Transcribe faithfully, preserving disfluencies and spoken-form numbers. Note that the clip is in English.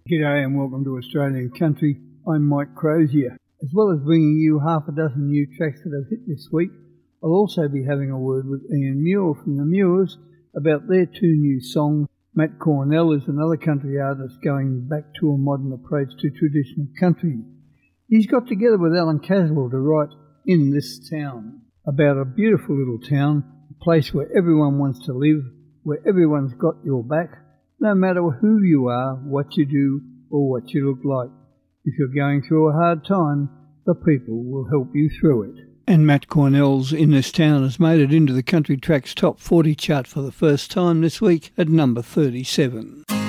G'day and welcome to Australian Country. I'm Mike Crozier. As well as bringing you half a dozen new tracks that have hit this week, I'll also be having a word with Ian Muir from the Muirs about their two new songs. Matt Cornell is another country artist going back to a modern approach to traditional country. He's got together with Alan Caswell to write In This Town, about a beautiful little town, a place where everyone wants to live, where everyone's got your back, no matter who you are, what you do, or what you look like. If you're going through a hard time, the people will help you through it. And Matt Cornell's In This Town has made it into the Country Tracks Top forty chart for the first time this week at number thirty-seven.